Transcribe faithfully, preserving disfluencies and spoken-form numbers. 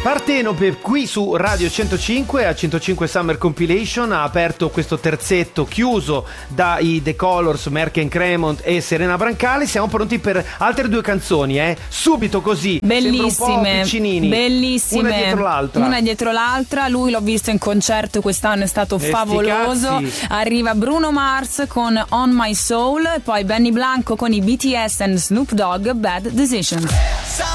Partenope qui su Radio centocinque a centocinque Summer Compilation ha aperto questo terzetto chiuso dai The Colors, Merck Cremont e Serena Brancali. Siamo pronti per altre due canzoni, eh? Subito così. Bellissime, un po' piccinini, bellissime, una dietro l'altra. Una dietro l'altra. Lui l'ho visto in concerto quest'anno, è stato E sti favoloso. cazzi. Arriva Bruno Mars con On My Soul, poi Benny Blanco con i B T S and Snoop Dogg, Bad Decisions.